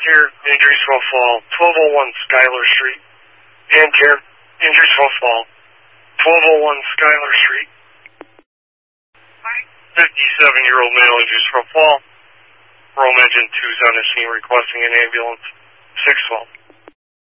Panther, Indriesville Fall, 1201 Schuyler Street. Panther, Indriesville Fall, 1201 Schuyler Street. 57-year-old male, Indriesville Fall. Rome Engine 2's on the scene requesting an ambulance. 612.